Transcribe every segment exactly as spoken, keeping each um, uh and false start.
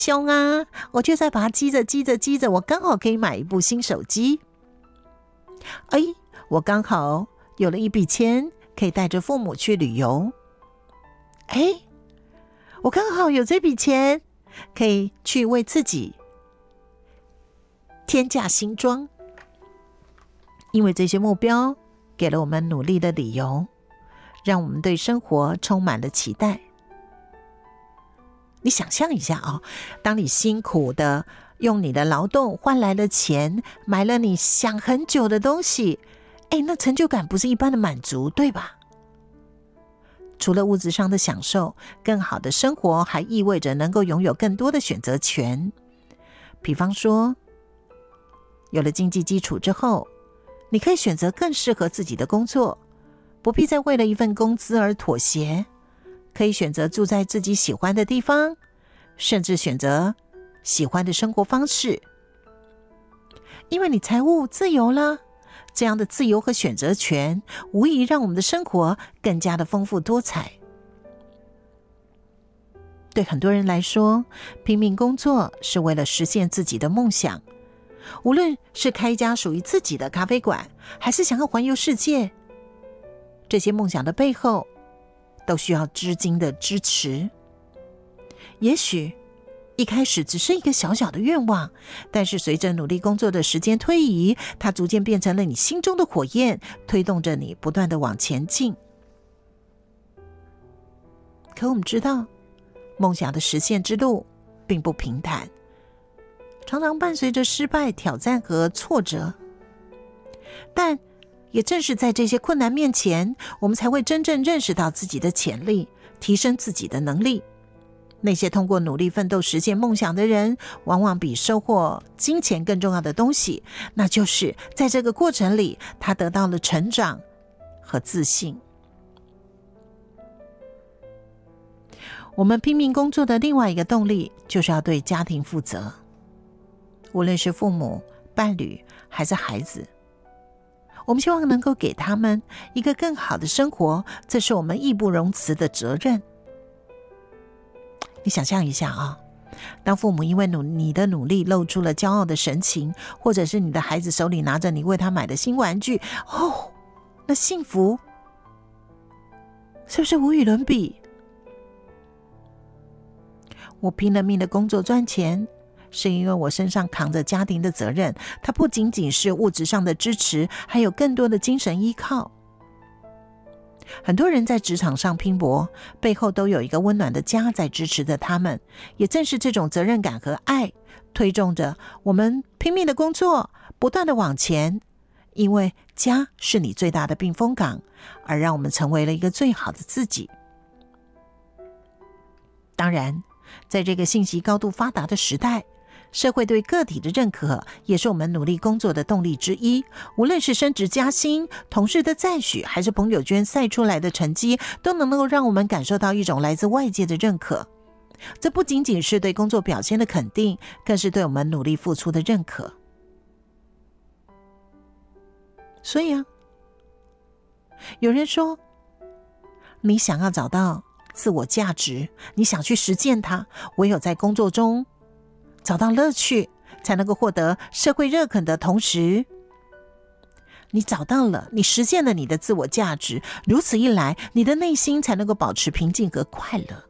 凶啊，我就在把它积着积着积着，我刚好可以买一部新手机。哎，我刚好有了一笔钱，可以带着父母去旅游。哎，我刚好有这笔钱，可以去为自己添加新装。因为这些目标给了我们努力的理由，让我们对生活充满了期待。你想象一下啊、哦，当你辛苦的用你的劳动换来了钱，买了你想很久的东西，哎，那成就感不是一般的满足，对吧？除了物质上的享受，更好的生活还意味着能够拥有更多的选择权。比方说，有了经济基础之后，你可以选择更适合自己的工作，不必再为了一份工资而妥协，可以选择住在自己喜欢的地方，甚至选择喜欢的生活方式。因为你财务自由了，这样的自由和选择权无疑让我们的生活更加的丰富多彩。对很多人来说，拼命工作是为了实现自己的梦想，无论是开一家属于自己的咖啡馆，还是想要环游世界，这些梦想的背后都需要资金的支持。也许一开始只是一个小小的愿望，但是随着努力工作的时间推移，它逐渐变成了你心中的火焰，推动着你不断的往前进。可我们知道，梦想的实现之路并不平坦，常常伴随着失败、挑战和挫折。但也正是在这些困难面前，我们才会真正认识到自己的潜力，提升自己的能力。那些通过努力奋斗实现梦想的人，往往比收获金钱更重要的东西，那就是在这个过程里，他得到了成长和自信。我们拼命工作的另外一个动力，就是要对家庭负责。无论是父母、伴侣还是孩子，我们希望能够给他们一个更好的生活，这是我们义不容辞的责任。你想象一下啊，当父母因为努你的努力露出了骄傲的神情，或者是你的孩子手里拿着你为他买的新玩具，哦，那幸福是不是无与伦比？我拼了命的工作赚钱，是因为我身上扛着家庭的责任，它不仅仅是物质上的支持，还有更多的精神依靠。很多人在职场上拼搏，背后都有一个温暖的家在支持着他们，也正是这种责任感和爱，推动着我们拼命的工作，不断的往前，因为家是你最大的避风港，而让我们成为了一个最好的自己。当然，在这个信息高度发达的时代，社会对个体的认可也是我们努力工作的动力之一。无论是升职加薪、同事的赞许，还是朋友圈晒出来的成绩，都能够让我们感受到一种来自外界的认可。这不仅仅是对工作表现的肯定，更是对我们努力付出的认可。所以啊，有人说，你想要找到自我价值，你想去实践它，唯有在工作中找到乐趣，才能够获得社会认可的同时，你找到了，你实现了你的自我价值，如此一来，你的内心才能够保持平静和快乐。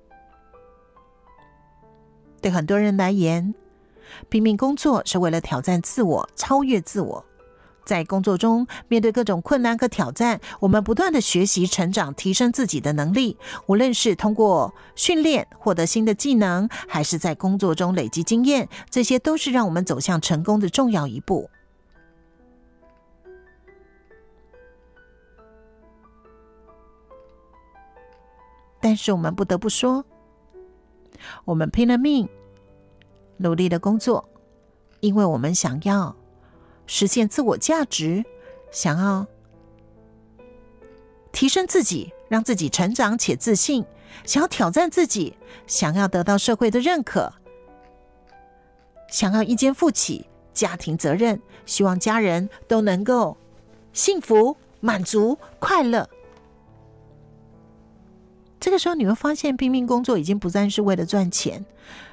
对很多人来言，拼命工作是为了挑战自我，超越自我。在工作中，面对各种困难和挑战，我们不断的学习成长，提升自己的能力，无论是通过训练获得新的技能，还是在工作中累积经验，这些都是让我们走向成功的重要一步。但是我们不得不说，我们拼了命努力的工作，因为我们想要实现自我价值，想要提升自己，让自己成长且自信，想要挑战自己，想要得到社会的认可，想要一肩负起家庭责任，希望家人都能够幸福、满足、快乐。这个时候你会发现，拼命工作已经不再是为了赚钱，